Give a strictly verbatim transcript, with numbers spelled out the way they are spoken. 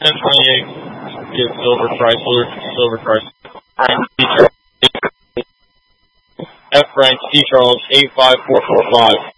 ten twenty-eight. Give Silver Chrysler. Silver Chrysler. F. Frank C. Charles eight five four four five.